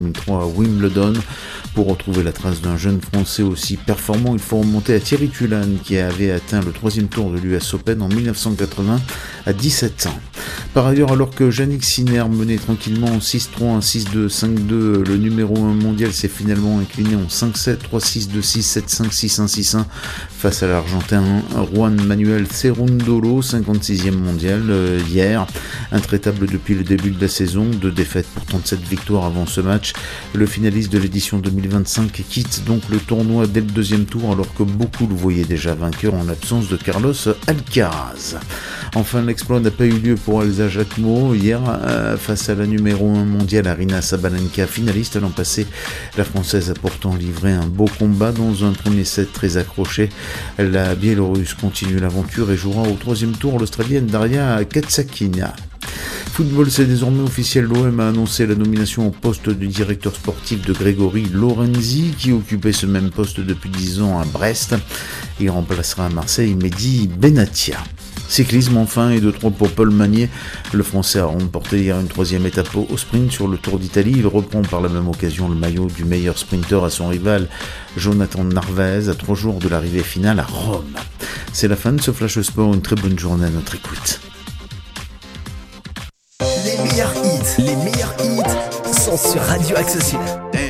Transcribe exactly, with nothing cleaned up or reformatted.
deux mille trois à Wimbledon. Pour retrouver la trace d'un jeune Français aussi performant, il faut remonter à Thierry Tulane qui avait atteint le troisième tour de l'U S Open en dix-neuf cent quatre-vingts à dix-sept ans. Par ailleurs, alors que Jannik Sinner menait tranquillement en six trois, six deux, cinq deux, le numéro un mondial s'est finalement incliné en cinq sept, trois six, deux six, sept cinq, six un, six un face à l'Argentin Juan Manuel Cerundolo, cinquante-sixième mondial euh, hier. Intraitable depuis le début de la saison, deux défaites pour trente-sept victoires avant ce match. Le finaliste de l'édition deux mille vingt-cinq quitte donc le tournoi dès le deuxième tour alors que beaucoup le voyaient déjà vainqueur en l'absence de Carlos Alcaraz. Enfin, l'exploit n'a pas eu lieu pour Elsa Jacquemot hier euh, face à la numéro un mondiale Aryna Sabalenka, finaliste l'an passé. La Française a pourtant livré un beau combat dans un premier set très accroché. La Biélorusse continue l'aventure et jouera au troisième tour l'Australienne Daria Katsakina. Football, c'est désormais officiel, l'O M a annoncé la nomination au poste de directeur sportif de Grégory Lorenzi, qui occupait ce même poste depuis dix ans à Brest. Il remplacera à Marseille Mehdi Benatia. Cyclisme enfin, et de trois pour Paul Magnier. Le Français a remporté hier une troisième étape au sprint sur le Tour d'Italie. Il reprend par la même occasion le maillot du meilleur sprinter à son rival Jonathan Narvaez à trois jours de l'arrivée finale à Rome. C'est la fin de ce Flash Sport, une très bonne journée à notre écoute. Les meilleurs hits, les meilleurs hits sont sur Radio Accessible.